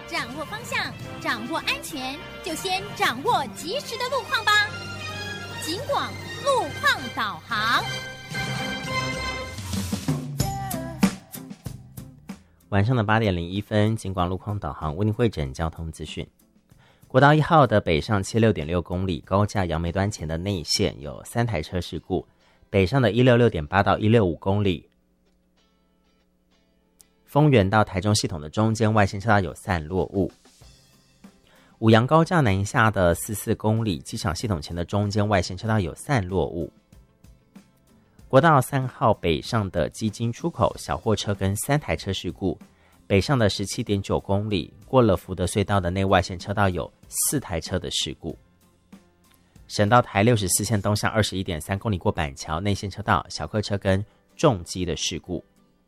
掌握方向，掌握安全，就先掌握及时的路况吧。警广路况导航。 晚上的8点01分，警广路况导航为您会诊交通资讯。国道1号的北上切6.6公里，高架杨梅端前的内线有3台车事故，北上的166.8到165公里。丰原到台中系统的中间外线车道有散落物。五杨高架南下的44公里，机场系统前的中间外线车道有散落物。国道3号北上的基金出口小货车跟3台车事故，北上的17.9公里，过了福德隧道的内外线车道有4台车的事故。省道台64线东向21.3公里过板桥内线车道小客车跟重机的事故。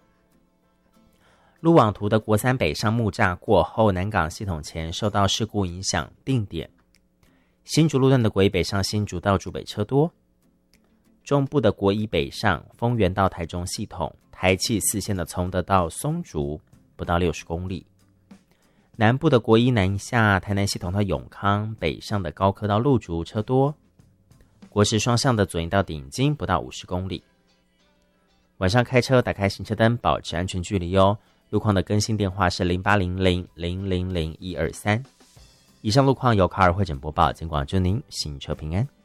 路网图的国三北上木栅过后，南港系统前受到事故影响定点。新竹路段的国一北上新竹到竹北车多。中部的国一北上丰原到台中系统，台气4线的崇德到松竹不到60公里。南部的国一南下台南系统到永康，北上的高科到鹿竹车多。国十双向的左营到顶金不到50公里。晚上开车打开行车灯，保持安全距离哦。路况的更新电话是0800000123。以上路况由卡尔会诊播报，警广祝您行车平安。